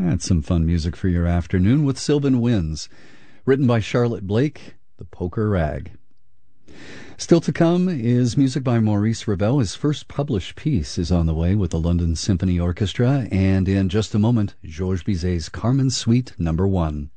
That's some fun music for your afternoon with Sylvan Winds, written by Charlotte Blake, The Poker Rag. Still to come is music by Maurice Ravel. His first published piece is on the way with the London Symphony Orchestra, and in just a moment, Georges Bizet's Carmen Suite No. 1.